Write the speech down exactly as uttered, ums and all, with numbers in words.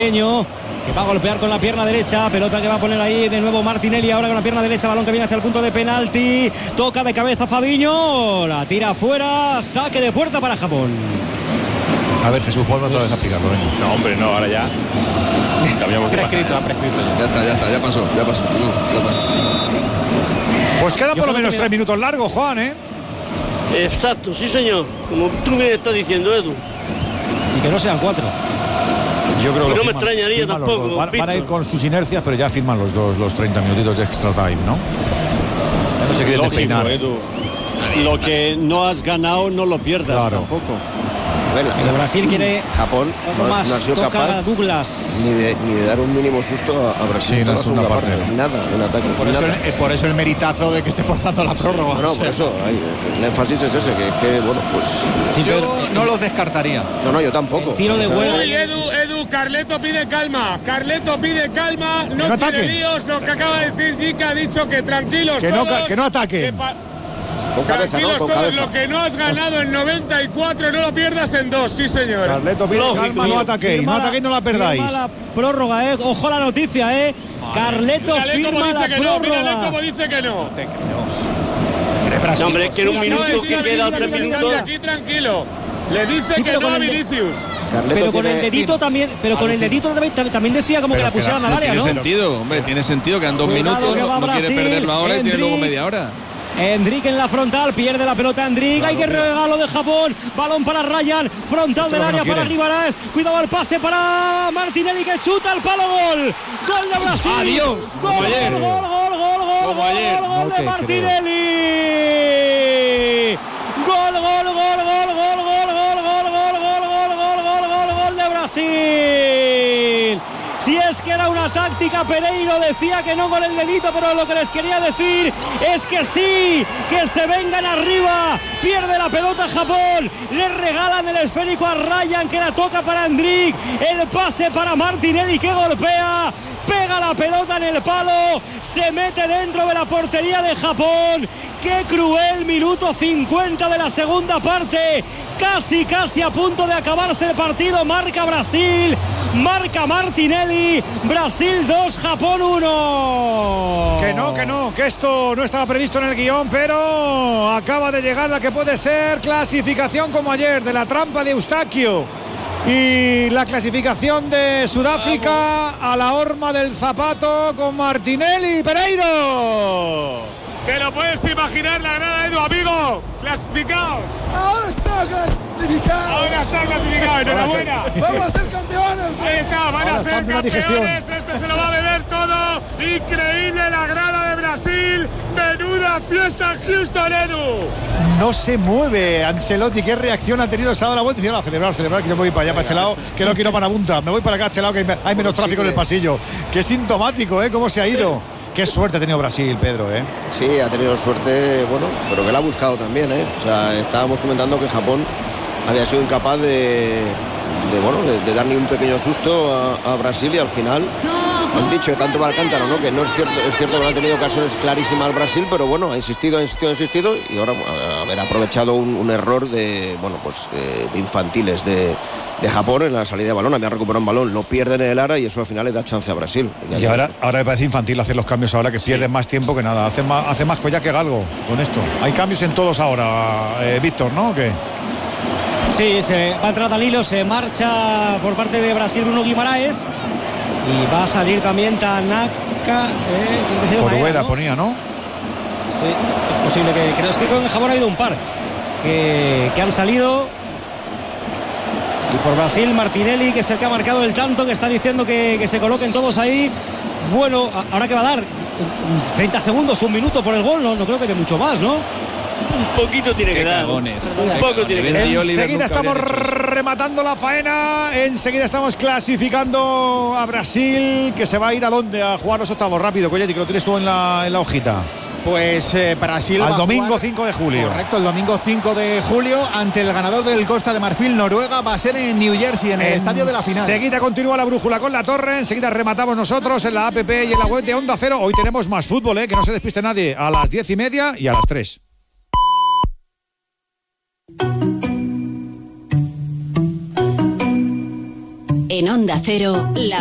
que va a golpear con la pierna derecha, pelota que va a poner ahí de nuevo Martinelli, ahora con la pierna derecha, balón que viene hacia el punto de penalti, toca de cabeza Fabinho, la tira afuera, saque de puerta para Japón. A ver, Jesús, vuelve otra vez a aplicarlo. Venga. No, hombre, no, ahora ya. Prescrito, prescrito. Ya está, ya está, ya pasó, ya pasó, no, ya pasó. Pues quedan Yo por lo menos que... tres minutos largos, Juan, ¿eh? Exacto, sí señor, como tú me estás diciendo, Edu. Y que no sean cuatro. Yo creo que no firman, me extrañaría tampoco. Van, van a ir con sus inercias, pero ya firman los dos, los treinta minutitos de extra time, ¿no? Ya no se quiere despeinar. Edu. Lo que no has ganado no lo pierdas, claro. Tampoco. Bueno, el Brasil quiere Japón no, más, no ha sido toca capaz a Douglas ni de, ni de dar un mínimo susto a, a Brasil. Sí, en la segunda parte. parte. Nada en ataque. Por eso, el, eh, por eso el meritazo de que esté forzando la prórroga. No, no, por eso hay, el énfasis es ese, que, que bueno, pues... Sí, yo no los descartaría. No, no, yo tampoco. El tiro de vuelo. Uy, Edu, Edu, Carleto pide calma. Carleto pide calma, no, no tiene líos. Lo que acaba de decir Jica ha dicho que tranquilos que todos. No, que no ataquen. Con cabeza, Tranquilos ¿no? Con todos, cabeza. lo que no has ganado en noventa y cuatro no lo pierdas en dos, sí señor. Carleto pide Lógico, calma, no ataquéis, no ataquéis, no la perdáis. Firma la prórroga, eh. Ojo la noticia, eh. Carleto mírale firma como la dice que no, prórroga. mírale como dice que no. No, hombre, es que en un No, minuto sí, que sí, queda sí, tres sí, minutos. aquí tranquilo. Le dice Sí, que pero no con a el de- Vinicius. Carleto Pero con tiene- el dedito también, pero con el dedito también, también decía como Pero que la pusieran que al la- área, Tiene ¿no? sentido, hombre, tiene sentido, quedan dos Cuidado minutos, que va no, no quiere Brasil, perderlo ahora y tiene luego Endrick. media hora. Endrick en la frontal, pierde la pelota Endrick, hay que regalo de Japón, balón para Ryan, frontal del no área para quieren. Guimarães, cuidado el pase para Martinelli que chuta el palo, gol, gol de Brasil, Adiós, gol, como gol, ayer. gol, gol, gol, gol, Como gol, ayer. gol, gol No de te Martinelli, gol, gol, gol, gol, gol, gol, gol, gol, gol, gol, gol, gol, gol, gol, gol de Brasil. Si es que era una táctica, Pereiro decía que no con el dedito, pero lo que les quería decir es que sí, que se vengan arriba. Pierde la pelota Japón, le regalan el esférico a Ryan que la toca para Endrick, el pase para Martinelli que golpea, pega la pelota en el palo, se mete dentro de la portería de Japón. ¡Qué cruel! Minuto cincuenta de la segunda parte, casi casi a punto de acabarse el partido. Marca Brasil, marca Martinelli, Brasil dos, Japón uno. Que no, que no, que esto no estaba previsto en el guión, pero acaba de llegar la que puede ser clasificación como ayer de la trampa de Eustaquio y la clasificación de Sudáfrica a la horma del zapato con Martinelli. Pereiro. Te lo puedes imaginar la grada, Edu, amigo. Clasificados. Ahora está clasificado. Ahora está clasificado, enhorabuena. Vamos a ser campeones. Ahí está, van Ahora a ser cambia la digestión. campeones. Este se lo va a beber todo. Increíble la grada de Brasil. Menuda fiesta en Houston, Edu. No se mueve Ancelotti. ¿Qué reacción ha tenido? Se ha dado la vuelta y se va a celebrar, celebrar, que yo me voy para allá, para este lado, que no quiero para punta. Me voy para acá, a este lado, que hay menos tráfico en el pasillo. Qué sintomático, ¿eh? Cómo se ha ido. Qué suerte ha tenido Brasil, Pedro, ¿eh? Sí, ha tenido suerte, bueno, pero que la ha buscado también, ¿eh? O sea, estábamos comentando que Japón había sido incapaz de, de bueno, de, de dar ni un pequeño susto a, a Brasil y al final han dicho que tanto va al cántaro, ¿no? Que no es cierto, es cierto que no ha tenido ocasiones clarísimas al Brasil, pero bueno, ha insistido, ha insistido, ha insistido y ahora a, haber aprovechado un, un error de, bueno, pues eh, de infantiles de, de Japón en la salida de balón. Había recuperado un balón, lo pierden en el área y eso al final le da chance a Brasil. Ya Y ahora, ahora me parece infantil hacer los cambios ahora, que sí. Pierden más tiempo que nada. Hace más, hace más collar que galgo con esto. Hay cambios en todos ahora, eh, Víctor, ¿no? ¿O qué? Sí, se va a entrar Danilo, se marcha por parte de Brasil Bruno Guimarães y va a salir también Tanaka. Eh, Por Rueda ¿no? ponía, ¿no? Sí, es posible que creo, es que creo que en Japón ha habido un par que, que han salido. Y por Brasil Martinelli, que es el que ha marcado el tanto, que está diciendo que, que se coloquen todos ahí. Bueno, ahora que va a dar treinta segundos, un minuto por el gol, no, no creo que de mucho más, ¿no? Un poquito tiene que dar. Un poco tiene que dar. Enseguida estamos rematando la faena. Enseguida estamos clasificando a Brasil, que se va a ir a dónde a jugar los octavos. Rápido, Coyetti, que lo tienes tú en la, en la hojita. Pues eh, Brasil al va domingo a jugar, cinco de julio. Correcto, el domingo cinco de julio ante el ganador del Costa de Marfil, Noruega. Va a ser en New Jersey, en el en estadio de la final. Enseguida continúa la brújula con la torre. Enseguida rematamos nosotros en la app y en la web de Onda Cero. Hoy tenemos más fútbol, ¿eh? Que no se despiste nadie. A las diez y media y a las tres. En Onda Cero, la